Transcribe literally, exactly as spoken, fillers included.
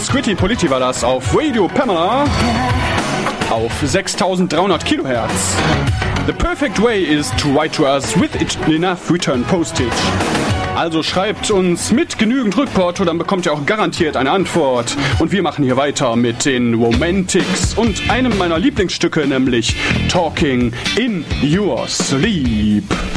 Squidty Politi war das auf Radio Pamela auf sechstausenddreihundert Kilohertz. The perfect way is to write to us with enough return postage. Also schreibt uns mit genügend Rückporto, dann bekommt ihr auch garantiert eine Antwort. Und wir machen hier weiter mit den Romantics und einem meiner Lieblingsstücke, nämlich Talking in Your Sleep.